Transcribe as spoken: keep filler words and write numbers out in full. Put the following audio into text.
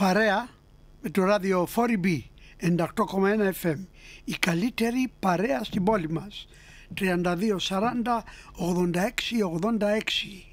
παρέα με το ράδιο φορ μπι ενενήντα οκτώ κόμμα ένα εφ εμ, η καλύτερη παρέα στην πόλη μας. Τριάντα δύο σαράντα ογδόντα έξι ογδόντα έξι.